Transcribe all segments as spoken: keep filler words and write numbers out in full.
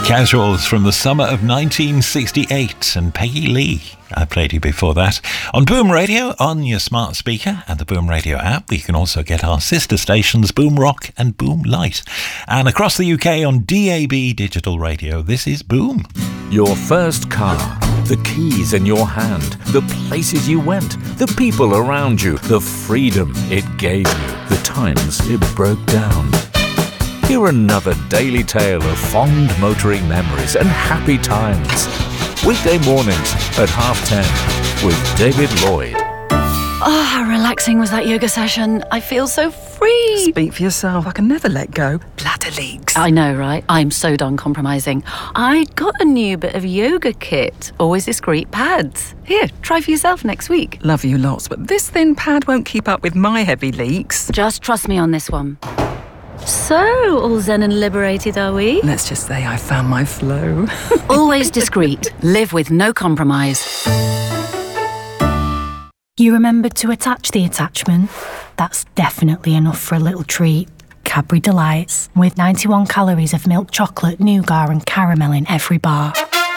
Casuals from the summer of nineteen sixty-eight, and Peggy Lee. I played you before that on Boom Radio, on your smart speaker and the Boom Radio app. You can also get our sister stations, Boom Rock and Boom Light. And across the U K on D A B Digital Radio, this is Boom. Your first car, the keys in your hand, the places you went, the people around you, the freedom it gave you, the times it broke down. Hear another daily tale of fond motoring memories and happy times. Weekday mornings at half ten with David Lloyd. Oh, how relaxing was that yoga session. I feel so free. Speak for yourself. I can never let go. Bladder leaks. I know, right? I'm so done compromising. I got a new bit of yoga kit. Always discreet pads. Here, try for yourself next week. Love you lots, but this thin pad won't keep up with my heavy leaks. Just trust me on this one. So, all zen and liberated, are we? Let's just say I found my flow. Always discreet. Live with no compromise. You remembered to attach the attachment? That's definitely enough for a little treat. Cadbury Delights, with ninety-one calories of milk chocolate, nougat and caramel in every bar.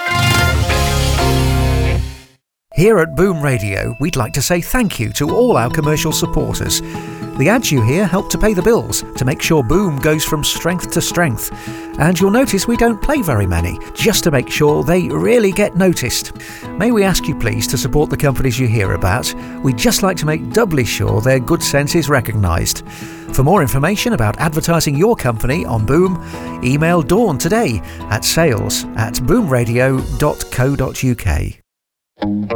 Here at Boom Radio, we'd like to say thank you to all our commercial supporters. The ads you hear help to pay the bills, to make sure Boom goes from strength to strength. And you'll notice we don't play very many, just to make sure they really get noticed. May we ask you please to support the companies you hear about? We'd just like to make doubly sure their good sense is recognised. For more information about advertising your company on Boom, email Dawn today at sales at boomradio dot co dot uk.